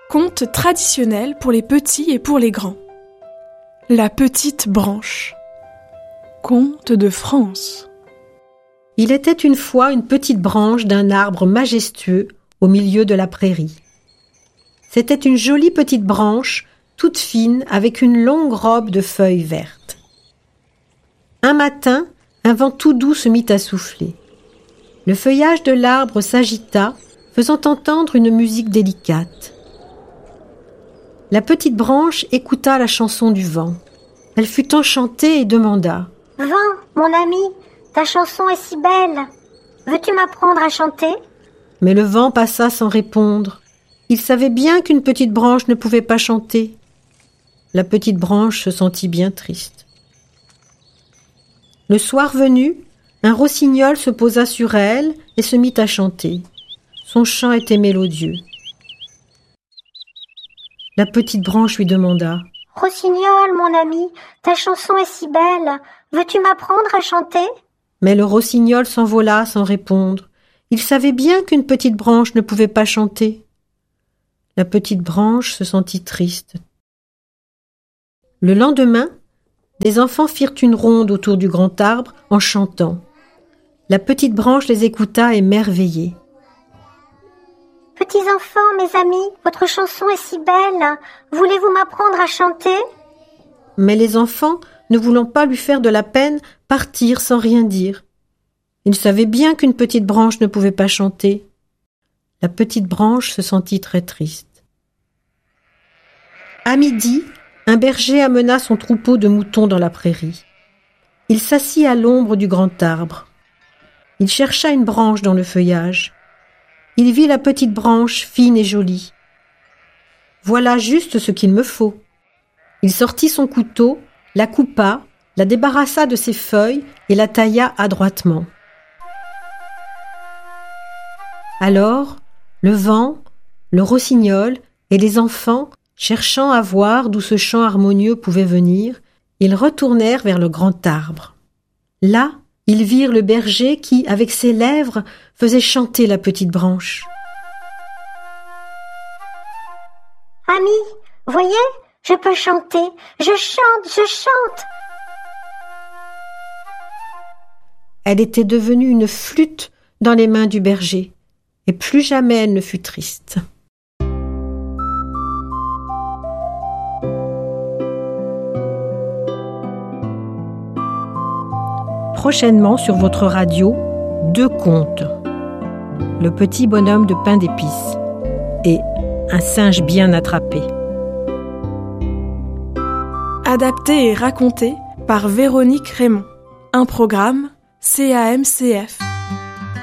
Conte traditionnel pour les petits et pour les grands. La petite branche. Conte de France. Il était une fois une petite branche d'un arbre majestueux au milieu de la prairie. C'était une jolie petite branche, toute fine, avec une longue robe de feuilles vertes. Un matin, un vent tout doux se mit à souffler. Le feuillage de l'arbre s'agita, faisant entendre une musique délicate. La petite branche écouta la chanson du vent. Elle fut enchantée et demanda « Vent, mon ami, ta chanson est si belle. Veux-tu m'apprendre à chanter ?» Mais le vent passa sans répondre. Il savait bien qu'une petite branche ne pouvait pas chanter. La petite branche se sentit bien triste. Le soir venu, un rossignol se posa sur elle et se mit à chanter. Son chant était mélodieux. La petite branche lui demanda « Rossignol, mon ami, ta chanson est si belle. Veux-tu m'apprendre à chanter ?» Mais le rossignol s'envola sans répondre. Il savait bien qu'une petite branche ne pouvait pas chanter. La petite branche se sentit triste. Le lendemain, des enfants firent une ronde autour du grand arbre en chantant. La petite branche les écouta émerveillée. « Petits enfants, mes amis, votre chanson est si belle. Voulez-vous m'apprendre à chanter ?» Mais les enfants, ne voulant pas lui faire de la peine, partirent sans rien dire. Ils savaient bien qu'une petite branche ne pouvait pas chanter. La petite branche se sentit très triste. À midi, un berger amena son troupeau de moutons dans la prairie. Il s'assit à l'ombre du grand arbre. Il chercha une branche dans le feuillage. Il vit la petite branche fine et jolie. « Voilà juste ce qu'il me faut. » Il sortit son couteau, la coupa, la débarrassa de ses feuilles et la tailla adroitement. Alors, le vent, le rossignol et les enfants, cherchant à voir d'où ce chant harmonieux pouvait venir, ils retournèrent vers le grand arbre. Là, ils virent le berger qui, avec ses lèvres, faisait chanter la petite branche. « Ami, voyez, je peux chanter. Je chante. » Elle était devenue une flûte dans les mains du berger, et plus jamais elle ne fut triste. Prochainement sur votre radio, 2 contes. Le petit bonhomme de pain d'épices et un singe bien attrapé. Adapté et raconté par Véronique Raymond. Un programme CAMCF.